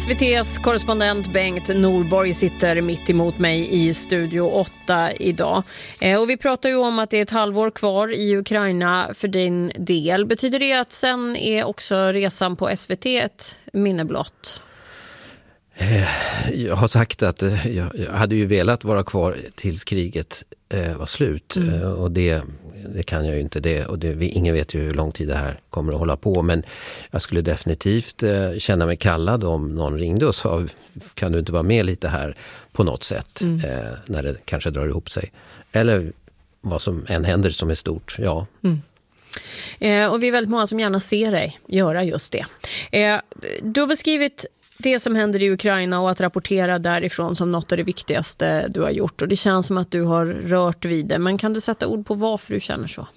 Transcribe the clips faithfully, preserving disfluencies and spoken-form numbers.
S V T:s korrespondent Bengt Norborg sitter mitt emot mig i Studio åtta idag. Eh, och vi pratar ju om att det är ett halvår kvar i Ukraina för din del. Betyder det att sen är också resan på S V T ett minne blott? Jag har sagt att jag hade ju velat vara kvar tills kriget var slut. Mm. Och det, det kan jag ju inte. Det, och det, ingen vet ju hur lång tid det här kommer att hålla på. Men jag skulle definitivt känna mig kallad om någon ringde och sa, kan du inte vara med lite här på något sätt mm. när det kanske drar ihop sig. Eller vad som än händer som är stort, ja. Mm. Eh, och vi är väldigt många som gärna ser dig göra just det. Eh, du har beskrivit det som händer i Ukraina och att rapportera därifrån som något av det viktigaste du har gjort. Och det känns som att du har rört vid det. Men kan du sätta ord på varför du känner så?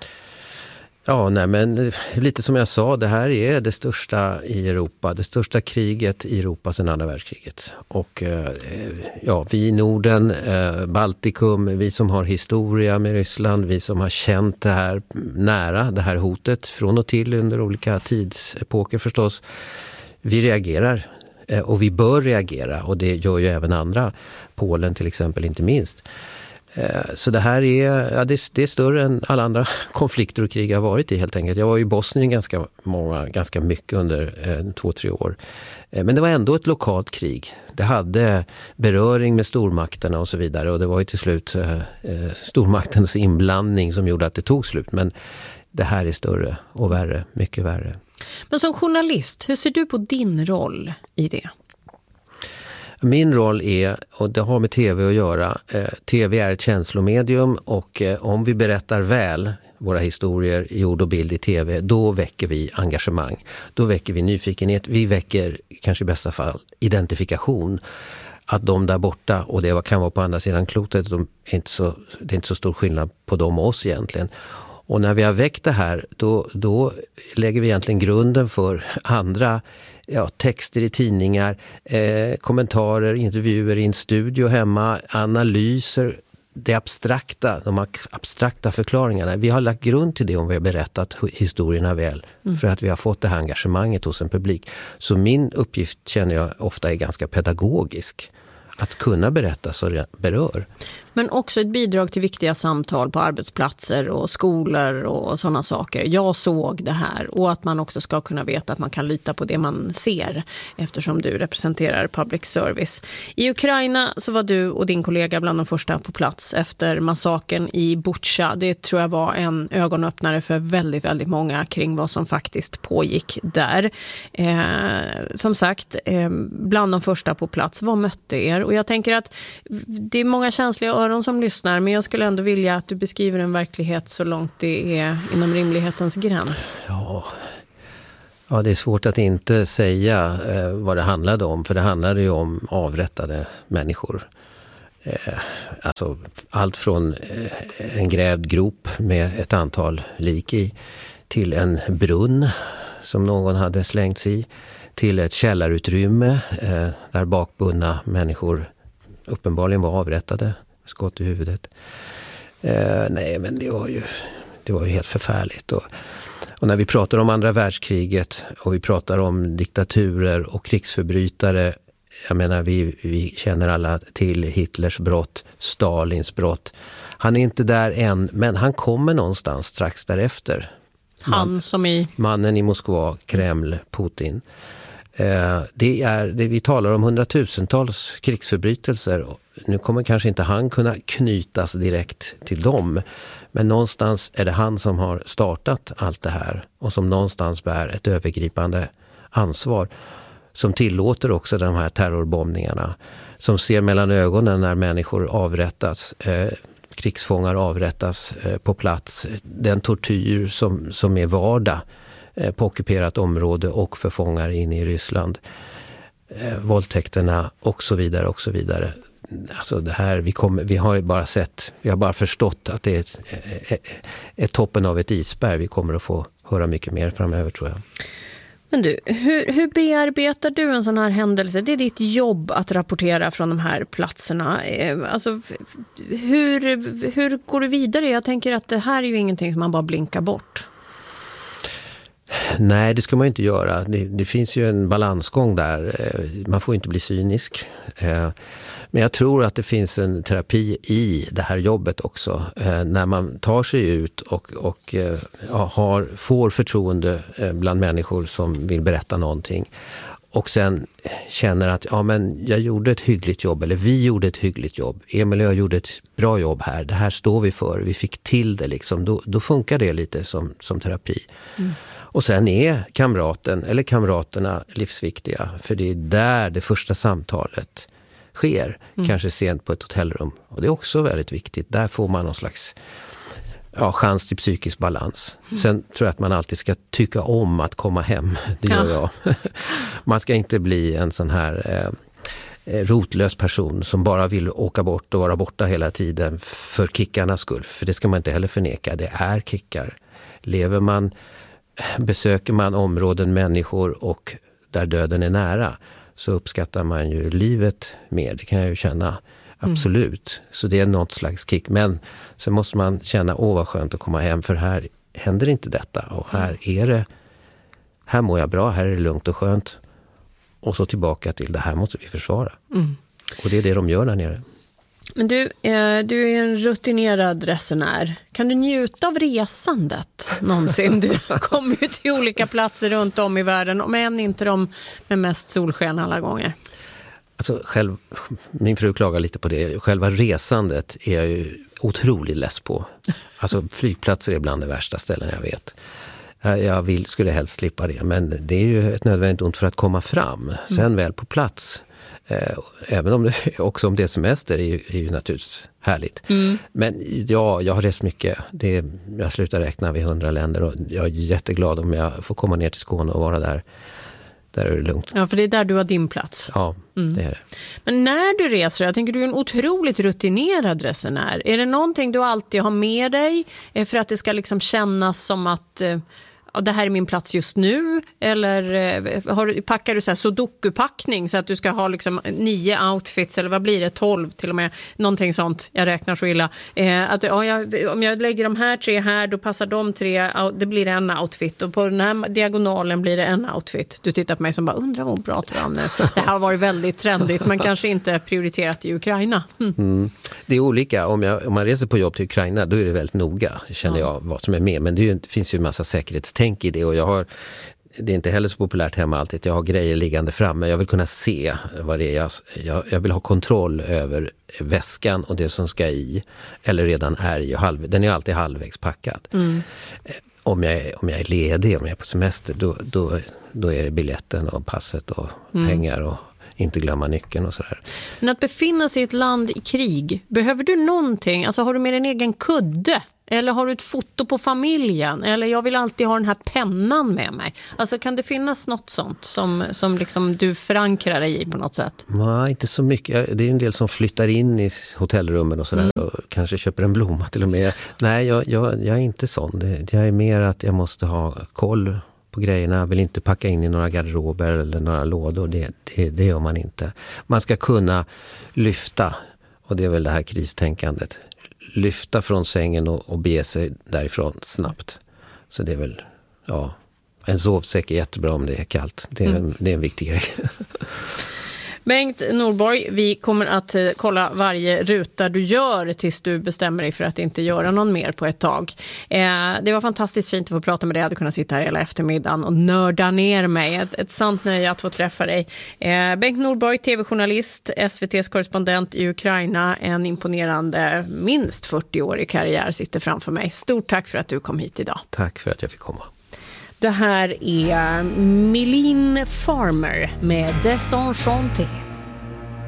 Ja, nej, men lite som jag sa, det här är det största i Europa. Det största kriget i Europa sedan andra världskriget. Och ja, vi i Norden, Baltikum, vi som har historia med Ryssland, vi som har känt det här nära, det här hotet från och till under olika tidsepoker förstås. Vi reagerar och vi bör reagera och det gör ju även andra. Polen till exempel inte minst. Så det här är, ja, det, det är större än alla andra konflikter och krig jag har varit i helt enkelt. Jag var i Bosnien ganska, många, ganska mycket under eh, två, tre år. Eh, men det var ändå ett lokalt krig. Det hade beröring med stormakterna och så vidare. Och det var ju till slut eh, stormaktens inblandning som gjorde att det tog slut. Men det här är större och värre, mycket värre. Men som journalist, hur ser du på din roll i det? Min roll är, och det har med tv att göra, eh, tv är ett känslomedium och eh, om vi berättar väl våra historier i ord och bild i tv, då väcker vi engagemang. Då väcker vi nyfikenhet, vi väcker kanske i bästa fall identifikation. Att de där borta, och det kan vara på andra sidan klotet, de är inte så, det är inte så stor skillnad på dem och oss egentligen. Och när vi har väckt det här, då, då lägger vi egentligen grunden för andra ja, texter i tidningar, eh, kommentarer, intervjuer i en studio hemma, analyser, det abstrakta, de abstrakta förklaringarna. Vi har lagt grund till det om vi har berättat historierna väl, mm. för att vi har fått det här engagemanget hos en publik. Så min uppgift känner jag ofta är ganska pedagogisk. Att kunna berätta så det berör. Men också ett bidrag till viktiga samtal på arbetsplatser och skolor och sådana saker. Jag såg det här och att man också ska kunna veta att man kan lita på det man ser eftersom du representerar public service. I Ukraina så var du och din kollega bland de första på plats efter massakern i Bucha. Det tror jag var en ögonöppnare för väldigt, väldigt många kring vad som faktiskt pågick där. Eh, som sagt, eh, bland de första på plats, vad mötte er? Och jag tänker att det är många känsliga öron som lyssnar, men jag skulle ändå vilja att du beskriver en verklighet så långt det är inom rimlighetens gräns. Ja, ja det är svårt att inte säga eh, vad det handlade om, för det handlade ju om avrättade människor. Eh, alltså allt från eh, en grävd grop med ett antal lik i till en brunn som någon hade slängts i, till ett källarutrymme eh, där bakbundna människor uppenbarligen var avrättade, skott i huvudet. Eh, nej, men det var ju, det var ju helt förfärligt. Och, och när vi pratar om andra världskriget och vi pratar om diktaturer och krigsförbrytare, jag menar vi, vi känner alla till Hitlers brott, Stalins brott. Han är inte där än, men han kommer någonstans strax därefter. Han Man, som i... Mannen i Moskva, Kreml, Putin. Eh, det är, det vi talar om hundratusentals krigsförbrytelser. Nu kommer kanske inte han kunna knytas direkt till dem. Men någonstans är det han som har startat allt det här. Och som någonstans bär ett övergripande ansvar. Som tillåter också de här terrorbombningarna. Som ser mellan ögonen när människor avrättas. Eh, krigsfångar avrättas eh, på plats. Den tortyr som, som är vardag eh, på ockuperat område och för fångar in i Ryssland. Eh, våldtäkterna och så vidare och så vidare. Alltså det här, vi, kommer, vi har bara sett, vi har bara förstått att det är ett, ett, ett toppen av ett isberg. Vi kommer att få höra mycket mer framöver, tror jag. Men du, hur, hur bearbetar du en sån här händelse? Det är ditt jobb att rapportera från de här platserna. Alltså, hur, hur går du vidare? Jag tänker att det här är ju ingenting som man bara blinkar bort. Nej, det ska man inte göra. Det, det finns ju en balansgång där. Man får inte bli cynisk. Men jag tror att det finns en terapi i det här jobbet också. När man tar sig ut och, och ja, har, får förtroende bland människor som vill berätta någonting. Och sen känner att ja, men jag gjorde ett hyggligt jobb, eller vi gjorde ett hyggligt jobb. Emil och jag gjorde ett bra jobb här. Det här står vi för. Vi fick till det liksom. Då, då funkar det lite som, som terapi. Mm. Och sen är kamraten eller kamraterna livsviktiga. För det är där det första samtalet sker. Mm. Kanske sent på ett hotellrum. Och det är också väldigt viktigt. Där får man någon slags ja, chans till psykisk balans. Mm. Sen tror jag att man alltid ska tycka om att komma hem. Det gör ja. jag. Man ska inte bli en sån här eh, rotlös person som bara vill åka bort och vara borta hela tiden för kickarnas skull. För det ska man inte heller förneka. Det är kickar. Lever man, besöker man områden, människor och där döden är nära, så uppskattar man ju livet mer. Det kan jag ju känna. Absolut. Mm. Så det är något slags kick. Men så måste man känna, åh vad skönt att komma hem, för här händer inte detta. Och här är det, här mår jag bra, här är det lugnt och skönt. Och så tillbaka till det här måste vi försvara. Mm. Och det är det de gör där nere. Men du, eh, du är en rutinerad resenär. Kan du njuta av resandet någonsin? Du kommer ju till olika platser runt om i världen, men inte de med mest solsken alla gånger. Alltså själv, min fru klagar lite på det. Själva resandet är jag ju otroligt less på. Alltså flygplatser är bland de värsta ställen jag vet. Jag vill, skulle helst slippa det, men det är ju ett nödvändigt ont för att komma fram. Sen mm. väl på plats. Även om det, också om det är semester, är ju, är ju naturligtvis härligt. Mm. Men ja, jag har rest mycket. Det är, jag slutar räkna vid hundra länder och jag är jätteglad om jag får komma ner till Skåne och vara där. Där är det lugnt. Ja, för det är där du har din plats. Ja, mm. det är det. Men när du reser, jag tänker du är en otroligt rutinerad resenär. Är det någonting du alltid har med dig för att det ska liksom kännas som att ja, det här är min plats just nu? Eller har, packar du så här sudoku-packning så att du ska ha liksom nio outfits eller vad blir det, tolv till och med, någonting sånt, jag räknar så illa. Eh, att, ja, jag, om jag lägger de här tre här, då passar de tre, det blir en outfit, och på den här diagonalen blir det en outfit. Du tittar på mig som bara, undrar vad bra till dem nu. Det här har varit väldigt trendigt, men kanske inte prioriterat i Ukraina. Mm. Mm. Det är olika. Om, jag, om man reser på jobb till Ukraina, då är det väldigt noga, känner ja. jag, vad som är med. Men det, är ju, det finns ju en massa säkerhetstänk i det, och jag har, det är inte heller så populärt hemma alltid. Jag har grejer liggande framme. Jag vill kunna se vad det är. Jag, jag, jag vill ha kontroll över väskan och det som ska i, eller redan är i. Halv, den är alltid halvvägs packad. Mm. Om, jag, om jag är ledig, om jag är på semester, då, då, då är det biljetten och passet och mm. pengar och inte glömma nyckeln och sådär. Men att befinna sig i ett land i krig, behöver du någonting? Alltså har du med en egen kudde? Eller har du ett foto på familjen? Eller jag vill alltid ha den här pennan med mig. Alltså kan det finnas något sånt som, som liksom du förankrar dig i på något sätt? Nej, inte så mycket. Det är en del som flyttar in i hotellrummen och sådär mm. och kanske köper en blomma till och med. Nej, jag, jag, jag är inte sån. Det, jag är mer att jag måste ha koll på grejerna. Jag vill inte packa in i några garderober eller några lådor. Det, det, det gör man inte. Man ska kunna lyfta, och det är väl det här kristänkandet. Lyfta från sängen och, och bege sig därifrån snabbt. Så det är väl, ja, en sovsäck är jättebra om det är kallt. Det är, mm. en, det är en viktig grej. Bengt Norborg, vi kommer att kolla varje ruta du gör tills du bestämmer dig för att inte göra någon mer på ett tag. Eh, det var fantastiskt fint att få prata med dig. Jag hade kunnat sitta här hela eftermiddagen och nörda ner mig. Ett, ett sant nöje att få träffa dig. Eh, Bengt Norborg, tv-journalist, S V T:s korrespondent i Ukraina. En imponerande, minst fyrtio-årig karriär sitter framför mig. Stort tack för att du kom hit idag. Tack för att jag fick komma. Det här är Mylene Farmer med Desenchanté.